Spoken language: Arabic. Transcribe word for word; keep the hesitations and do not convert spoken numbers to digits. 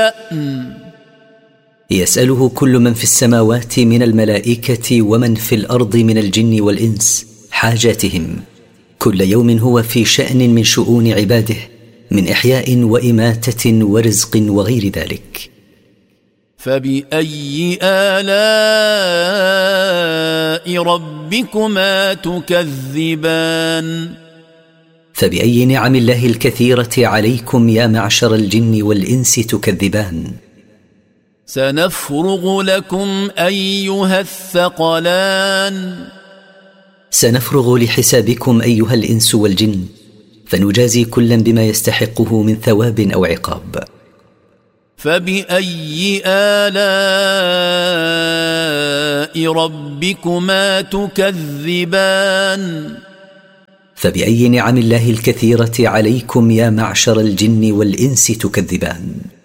يسأله كل من في السماوات من الملائكة ومن في الأرض من الجن والإنس حاجاتهم، كل يوم هو في شأن من شؤون عباده، من إحياء وإماتة ورزق وغير ذلك. فبأي آلاء ربكما تكذبان؟ فبأي نعم الله الكثيرة عليكم يا معشر الجن والإنس تكذبان؟ سنفرغ لكم أيها الثقلان. سنفرغ لحسابكم أيها الإنس والجن، فنجازي كلا بما يستحقه من ثواب أو عقاب. فبأي آلاء ربكما تكذبان؟ فبأي نعم الله الكثيرة عليكم يا معشر الجن والإنس تكذبان؟